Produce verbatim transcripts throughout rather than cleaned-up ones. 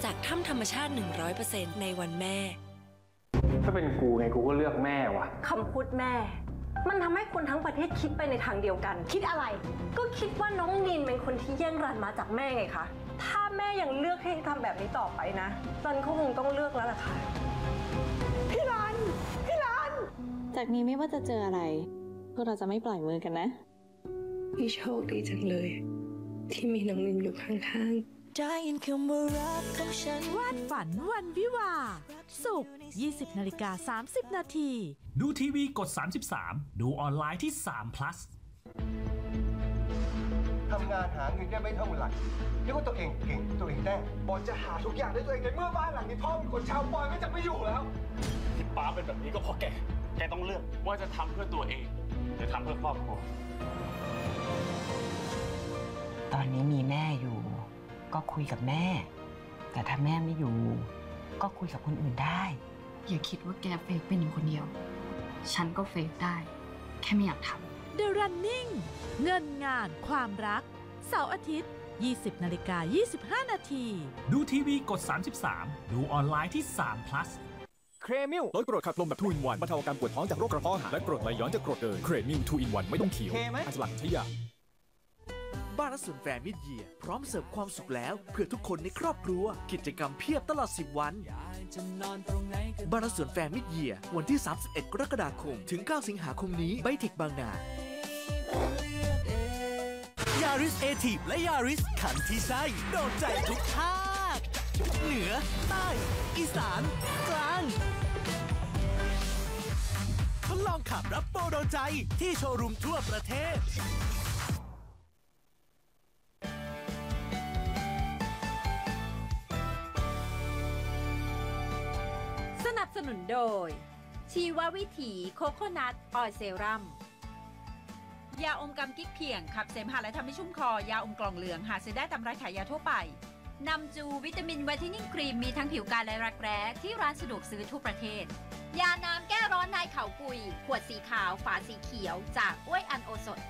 จากถ้ำธรรมชาติ หนึ่งร้อยเปอร์เซ็นต์ ในวันแม่ถ้าเป็นกูไงกูก็เลือกแม่ว่ะคำพูดแม่มันทำให้คนทั้งประเทศคิดไปในทางเดียวกันคิดอะไรก็คิดว่าน้องนีนเป็นคนที่แย่งรันมาจากแม่ไงคะถ้าแม่ยังเลือกให้ทำแบบนี้ต่อไปนะรันก็คงต้องเลือกแล้วล่ะค่ะพี่รันพี่รันจากนี้ไม่ว่าจะเจออะไรพวกเราจะไม่ปล่อยมือกันนะพี่โชคดีจังเลยที่มีน้องนินอยู่ข้างๆได้ยินคำว่ารักของฉันวาดฝันวันวิวาศุกร์ ยี่สิบนาฬิกาสามสิบนาทีดูทีวีกดสามสิบสามดูออนไลน์ที่สาม plus ทำงานหาเงินได้ไม่เท่าไหร่เรียกว่าตัวเองเก่งตัวเองได้บอลจะหาทุกอย่างได้ตัวเองในเมื่อบ้านหลังนี้พ่อเป็นคนชาวบอยก็จะไม่อยู่แล้วที่ป้าเป็นแบบนี้ก็เพราะแกแกต้องเลือกว่าจะทำเพื่อตัวเองหรือทำเพื่อครอบครัวตอนนี้มีแม่อยู่ก็คุยกับแม่แต่ถ้าแม่ไม่อยู่ก็คุยกับคนอื่นได้อย่าคิดว่าแกเฟกเป็นอยู่คนเดียวฉันก็เฟกได้แค่ไม่อยากทำ The Running เงินงานความรักเสาร์อาทิตย์ ยี่สิบนาฬิกายี่สิบห้านาทีดูทีวีกดสามสิบสามดูออนไลน์ที่สาม plus เครมิลลดกรดขับลมแบบทูอินวันบรรเทาอาการปวดท้องจากโรคกระเพาะอาหารและกรดไหลย้อนจากกรดเดินเครมิลทูอินวันไม่ต้องเคี้ยวอัจฉริยะบ้านและสวนแฟร์มิดเยียร์พร้อมเสิร์ฟความสุขแล้วเพื่อทุกคนในครอบครัวกิจกรรมเพียบตลอดสิบวันบ้านและสวนแฟร์มิดเยียร์วันที่สามสิบเอ็ดกรกฎาคมถึงเก้าสิงหาคมนี้ไบเทคบางนายาริสเอทีฟและยาริสขันที่ใช่โดนใจทุกภาคเหนือใต้อีสานกลางทดลองขับรับโปรโดนใจที่โชว์รูมทั่วประเทศสนับสนุนโดยชีววิถีโคโคนัทออยล์เซรั่มยาอมกำกิ๊กเพียงขับเสมหะและทำให้ชุ่มคอยาอมกล่องเหลืองหาซื้อได้ตามร้านขายยาทั่วไปนำจูวิตามินไวท์เทนนิ่งครีมมีทั้งผิวกายและรักแร้ที่ร้านสะดวกซื้อทั่วประเทศยาน้ำแก้ร้อนนายเขากุยขวดสีขาวฝาสีเขียวจากอ้วยอันโอสถ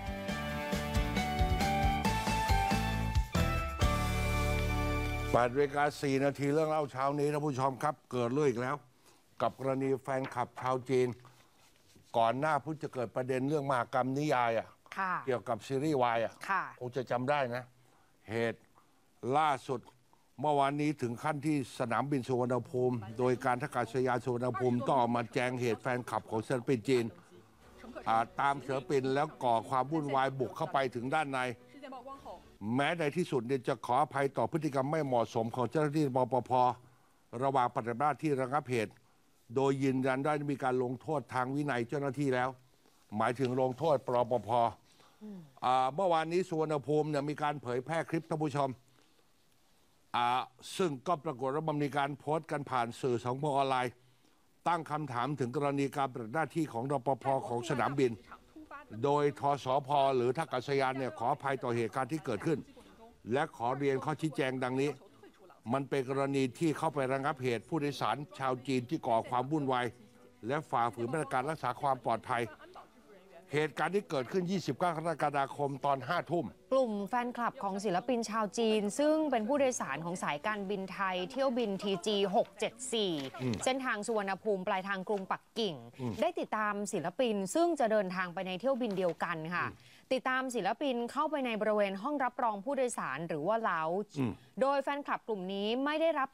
แปดนาฬิกาสี่นาทีเรื่องเล่าเช้านี้ท่านผู้ชมครับเกิดเรื่องอีกแล้วกับกรณีแฟนคลับชาวจีนก่อนหน้าพุทธจะเกิดประเด็นเรื่องมหกรรมนิยายอ่ะเกี่ยวกับซีรีส์วายอ่ะคงจะจำได้นะเหตุล่าสุดเมื่อวานนี้ถึงขั้นที่สนามบินสุวรรณภูมิโดยการท่ากาศยานสุวรรณภูมิต้องออกมาแจ้งเหตุแฟนคลับของศิลปินจีนตามศิลปินแล้วก่อความวุ่นวายบุกเข้าไปถึงด้านในแม้ในที่สุดเนี่ยจะขออภัยต่อพฤติกรรมไม่เหมาะสมของเจ้าหน้าที่ปปภ.ระหว่างปฏิบัติหน้าที่ระงับเหตุโดยยืนยันได้มีการลงโทษทางวินัยเจ้าหน้าที่แล้วหมายถึงลงโทษปปภ.เมื่อวานนี้สุวรรณภูมิเนี่ยมีการเผยแพร่คลิปท่านผู้ชมซึ่งก็ปรากฏว่ามันมีการโพสต์กันผ่านสื่อสังคมออนไลน์ตั้งคำถามถึงกรณีการปฏิบัติหน้าที่ของรปภ.ของสนามบินโดยทสพ.หรือท่ากาศยานเนี่ยขออภัยต่อเหตุการณ์ที่เกิดขึ้นและขอเรียนข้อชี้แจงดังนี้มันเป็นกรณีที่เข้าไประงับเหตุผู้โดยสารชาวจีนที่ก่อความวุ่นวายและฝ่าฝืนมาตรการรักษาความปลอดภัยเหตุการณ์ที่เกิดขึ้นยี่สิบเก้ากรกฎาคมตอนห้าทุ่มกลุ่มแฟนคลับของศิลปินชาวจีนซึ่งเป็นผู้โดยสารของสายการบินไทยเที่ยวบิน ที จี หกเจ็ดสี่ เส้นทางสุวรรณภูมิปลายทางกรุงปักกิ่งได้ติดตามศิลปินซึ่งจะเดินทางไปในเที่ยวบินเดียวกันค่ะติดตามศิลปินเข้าไปในบริเวณห้องรับรองผู้โดยสารหรือว่าเลาจ์โดยแฟนคลับกลุ่มนี้ไม่ได้รับ